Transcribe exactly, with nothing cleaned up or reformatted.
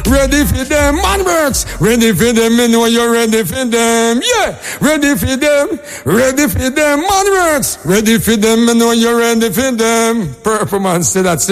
Ready for them, man works. Ready for them, me know you're ready for them. Yeah, ready for them. Ready for them, man works. Ready for them, me know you're ready for them. Purple man say that's